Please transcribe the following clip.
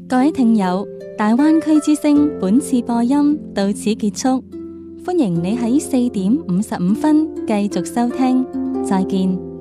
各位聽友，大灣區之聲本次播音到此結束，歡迎你喺4:55繼續收聽，再見。